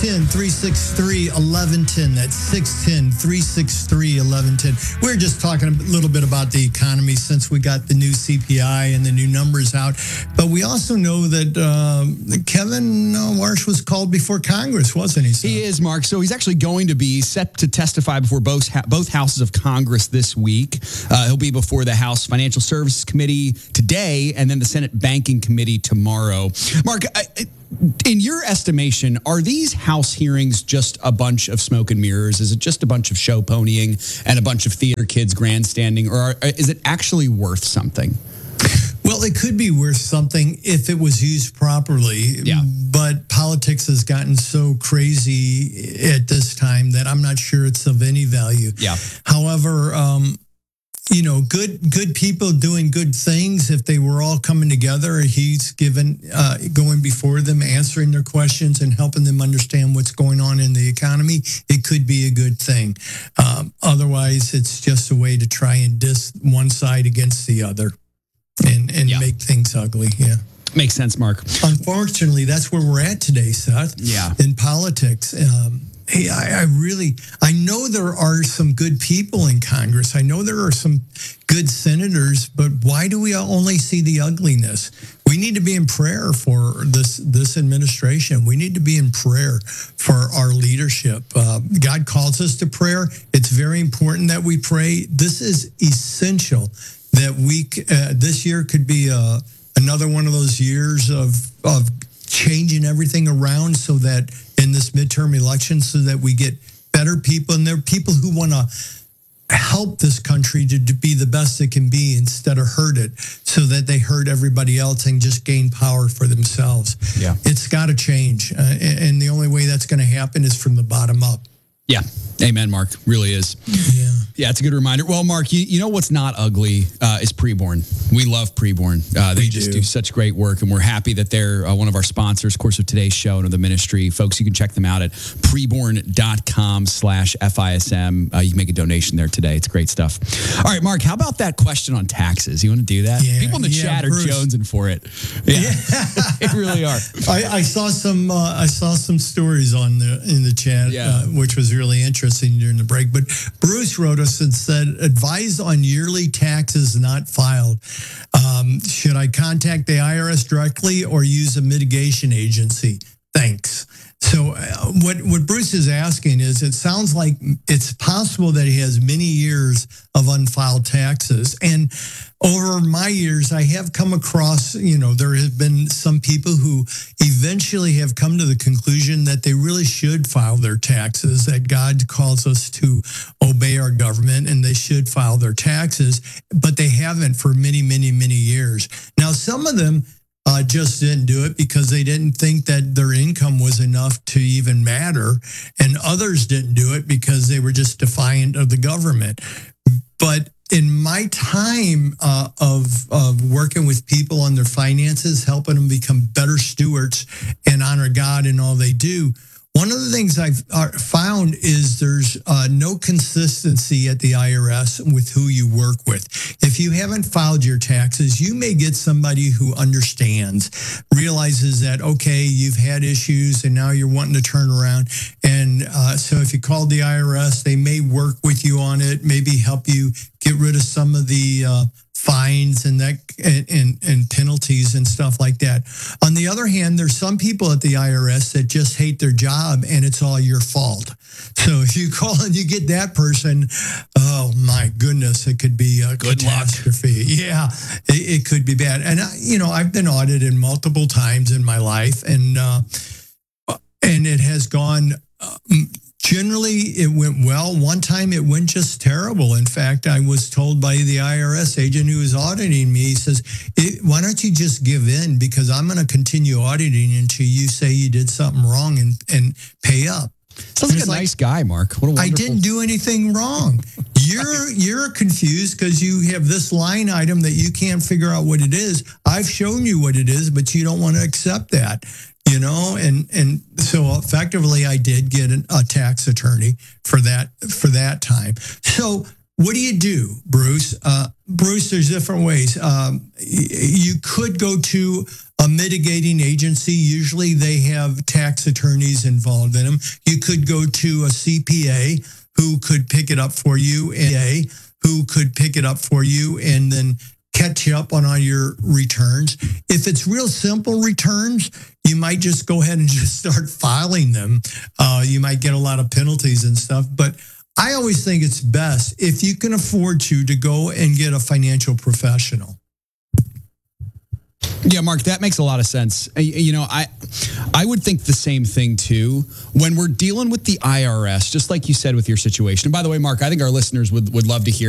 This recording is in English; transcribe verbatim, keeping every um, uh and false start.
ten, three six three, one one one zero. That's six one zero, three six three, one one one zero. We're just talking a little bit about the economy since we got the new C P I and the new numbers out. But we also know that uh, Kevin uh, Warsh was called before Congress, wasn't he? So? He is, Mark. So he's actually going to be set to testify before both both houses of Congress this week. Uh, he'll be before the House Financial Services Committee today and then the Senate Banking Committee tomorrow. Mark, I, in your estimation, are these House hearings just a bunch of smoke and mirrors? Is it just a bunch of show ponying and a bunch of theater kids grandstanding, or are, is it actually worth something? Well, it could be worth something if it was used properly. Yeah. But politics has gotten so crazy at this time that I'm not sure it's of any value. Yeah. However, um, you know, good good people doing good things, if they were all coming together, he's given uh, going before them, answering their questions and helping them understand what's going on in the economy, it could be a good thing. Um, otherwise, it's just a way to try and diss one side against the other and, and yeah. make things ugly. Yeah. Makes sense, Mark. Unfortunately, that's where we're at today, Seth. Yeah. In politics. Um, Hey, I, I really, I know there are some good people in Congress. I know there are some good senators, but why do we only see the ugliness? We need to be in prayer for this this administration. We need to be in prayer for our leadership. Uh, God calls us to prayer. It's very important that we pray. This is essential that we, uh, this year could be uh, another one of those years of of changing everything around so that in this midterm election, so that we get better people, and there are people who want to help this country to, to be the best it can be instead of hurt it, so that they hurt everybody else and just gain power for themselves. Yeah. It's got to change. Uh, and the only way that's going to happen is from the bottom up. Yeah. Amen, Mark. Really is. Yeah. Yeah, it's a good reminder. Well, Mark, you, you know what's not ugly uh, is Preborn. We love Preborn. Uh, they we just do. do such great work, and we're happy that they're uh, one of our sponsors, of course, of today's show and of the ministry. Folks, you can check them out at preborn.com slash FISM. Uh, you can make a donation there today. It's great stuff. All right, Mark, how about that question on taxes? You want to do that? Yeah, People in the yeah, chat are Bruce. jonesing for it. Yeah, yeah. They really are. I, I saw some. Uh, I saw some stories on the in the chat, Yeah. uh, which was really interesting during the break. But Bruce wrote us and said, "Advise on yearly taxes not filed. Um, should I contact the I R S directly or use a mitigation agency? Thanks." So uh, what what Bruce is asking is, it sounds like it's possible that he has many years of unfiled taxes. And over my years, I have come across, you know, there have been some people who eventually have come to the conclusion that they really should file their taxes, that God calls us to obey our government and they should file their taxes, but they haven't for many, many, many years. Now, some of them Uh, just didn't do it because they didn't think that their income was enough to even matter. And others didn't do it because they were just defiant of the government. But in my time uh, of, of working with people on their finances, helping them become better stewards and honor God in all they do, one of the things I've found is there's uh, no consistency at the I R S with who you work with. If you haven't filed your taxes, you may get somebody who understands, realizes that, okay, you've had issues and now you're wanting to turn around. And uh, so if you called the I R S, they may work with you on it, maybe help you get rid of some of the uh, fines and that and, and and penalties and stuff like that. On the other hand, there's some people at the I R S that just hate their job and it's all your fault. So if you call and you get that person, oh my goodness, it could be a Good catastrophe. Luck. Yeah, it, it could be bad. And I, you know, I've been audited multiple times in my life, and uh, and it has gone. Uh, Generally, it went well. One time, it went just terrible. In fact, I was told by the I R S agent who was auditing me, he says, why don't you just give in? Because I'm going to continue auditing until you say you did something wrong and, and pay up. Sounds like a like, nice guy, Mark. What a wonderful... I didn't do anything wrong. You're you're confused because you have this line item that you can't figure out what it is. I've shown you what it is, but you don't want to accept that. You know, and and so effectively, I did get an, a tax attorney for that for that time. So what do you do, Bruce? Uh, Bruce, there's different ways. Um, you could go to A mitigating agency, usually they have tax attorneys involved in them. You could go to a C P A who could pick it up for you, and a who could pick it up for you and then catch you up on all your returns. If it's real simple returns, you might just go ahead and just start filing them. Uh, you might get a lot of penalties and stuff, but I always think it's best if you can afford to, to go and get a financial professional. Yeah, Mark, that makes a lot of sense. Uh, You know, I I would think the same thing too. When we're dealing with the I R S, just like you said with your situation. And by the way, Mark, I think our listeners would, would love to hear